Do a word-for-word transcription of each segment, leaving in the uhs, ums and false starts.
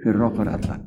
fyrir okkur alla.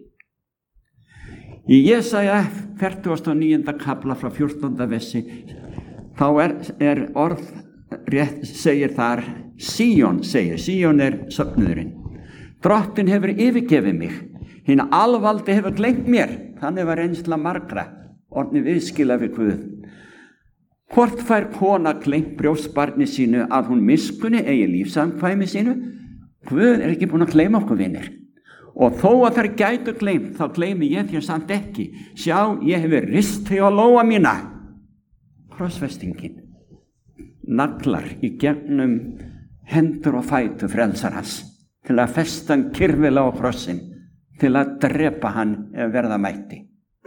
Í Jesaja fertugasta og níunda kafla frá fjórtánda versi þá er, er orð rétt segir þar Síón segir, Síón er söfnuðurinn. Drottinn hefur yfirgefið mig, hinn alvaldi hefur gleymt mér, þannig var reynsla margra, orðni viðskila við Guð. Hvort fær kona gleymt brjóstbarni sínu að hún miskunni eigi lífsamkvæmi sínu? Guð er ekki búin að gleyma okkur vinir. Og þó að þær gætu gleymt, þá gleymi ég þér samt ekki. Sjá, ég hefur rist þig á lóa mína. Krossfestingin. Naglar í gegnum hendur og fætur frelsarans til að festa hann kyrfilega á krossin, til að drepa hann ef verða mætti.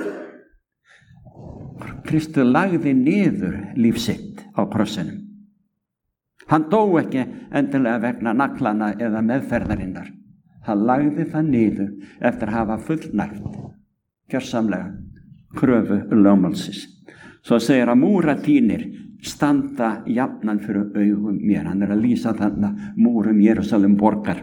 Kristur lagði niður líf sitt á krossinum. Hann dó ekki endilega vegna naglana eða meðferðarinnar. Hann lagði það niður eftir að hafa fullnægt, gjörsamlega, kröfu lögmálsins. Svo segir að múra tínir standa jafnan fyrir augum mér. Hann er að lýsa þarna múrum Jerúsalem borgar.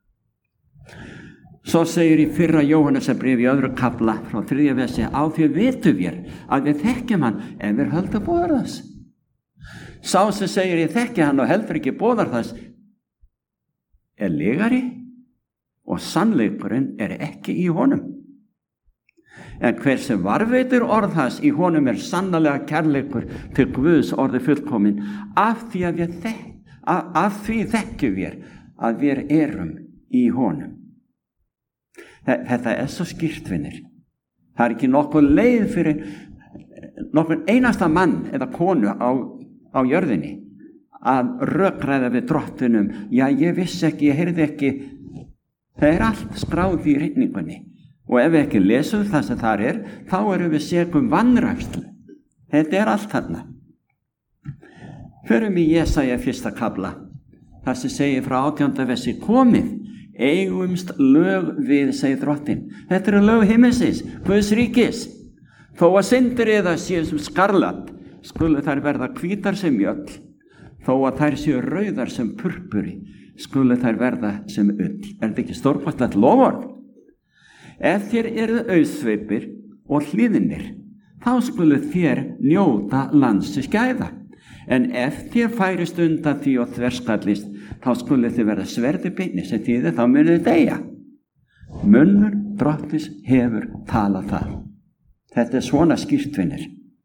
Svo segir í fyrra Jóhannesarbréfi í öðru kafla frá þriðja versi: á því vitum við að við þekkjum hann ef við höldum boðar þess. Sá sem segir ég þekki hann og heldur ekki boðar þess er lygari og sannleikurinn er ekki í honum. En hver sem varveitir orð hans, í honum er sannarlega kærleikur til Guðs orði fullkomin, af því að við þek, af, af því þekkjum við að við erum í honum. Þetta er svo skýrt, vinir. Það er ekki nokkuð leið fyrir nokkuð einasta mann eða konu á, á jörðinni að rökræða við drottinum. Já, ég vissi ekki, ég heyrði ekki. Það er allt skráð í ritningunni. Og ef við ekki lesum það sem þar er, þá erum við segum vanrækslu. Þetta er allt þarna. Förum í Jesaja fyrsta kafla. Það sem segir frá átjánda versi: komið, eigumst lög við, segir drottinn. Þetta eru lög himminsins, Guðs ríkis. Þó að syndir eða séu sem skarlat, skulu þær verða hvítar sem mjöll. Þó að þær séu rauðar sem purpuri, skulu þær verða sem ull. Er þetta ekki stórkostlegt loforð? Ef þér eru auðsveipir og hlýðinir, þá skulu þér njóta landsins gæða. En ef þér færist undan því og þverskallist, þá skulu þér verða sverði beinni, sem þýðir þá munið þið deyja. Munnur Drottins hefur talað það. Þetta er svona skýrt, vinir.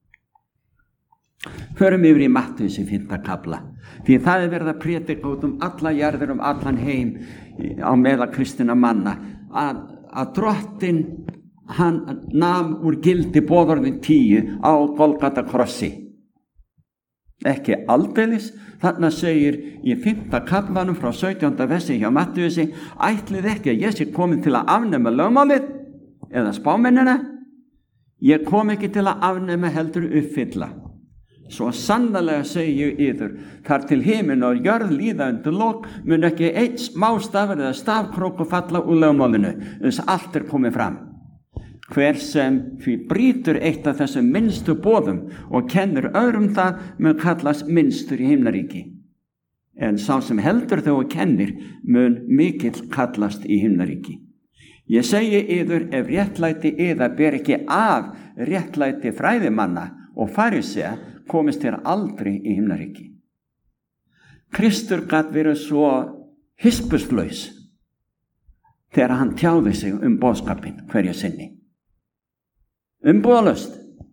Förum yfir í Mattheus í fimmta kafla. Því það er verið að prédika út um alla jarðir, um allan heim á meðal kristinna manna, að, að Drottinn, hann nam úr gildi boðorðin tíu á Golgata krossi. Ekki aldeilis. Þarna segir í fimmta kaflanum frá sautjánda versi hjá Mattheusi: ætlið ekki að ég sé komin til að afnema lögmálið eða spámennina? Ég kom ekki til að afnema, heldur uppfylla. Svo sannarlega segi ég yður, þar til himinn og jörð líða undir lok, mun ekki einn smástafur eða stafkrókur falla úr lögmálinu, þess allt er komið fram. Hver sem því brýtur eitt af þessum minnstu boðum og kennir öðrum það, mun kallast minnstur í himnaríki. En sá sem heldur þau og kennir, mun mikill kallast í himnaríki. Ég segi yður, ef réttlæti yðar ber ekki af réttlæti fræðimanna og farisea, komist þér aldrei í himnaríki. Kristur gat verið svo hispurslaus þegar hann tjáði sig um boðskapinn hverja sinni. Umbúðalaust.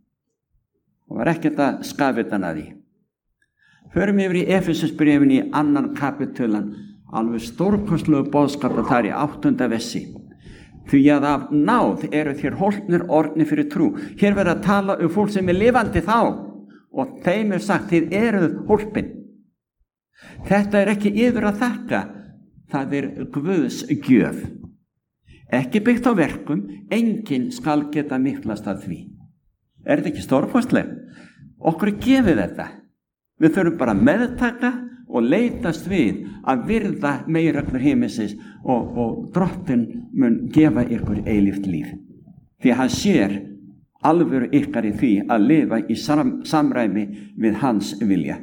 Og var ekkert að skafitan að því. Förum yfir í Efesusbréfin í annan kapitulan, alveg stórkostlegu boðskapur þar í áttunda versi. Því að af náð eru þér hólpnir orðnir fyrir trú. Hér verður að tala um fólk sem er lifandi þá, og þeim er sagt, þið eruð hólpin. Þetta er ekki yfir að þakka, það er Guðs gjöf. Ekki byggt á verkum, enginn skal geta miklast að því. Er þetta ekki stórkostleg? Okkur er gefið þetta. Við þurfum bara að meðtaka og leitast við að virða meginreglur himinsins, og, og Drottinn mun gefa ykkur eilíft líf. Því hann sér alvöru ykkar í því að lifa í sam, samræmi við hans vilja.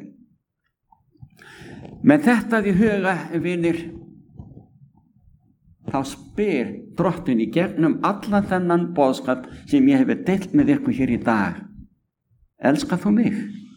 Með þetta í huga, vinir, þá spyr Drottinn í gegnum allan þennan boðskap sem ég hefur deilt með ykkur hér í dag. Elskar þú mig?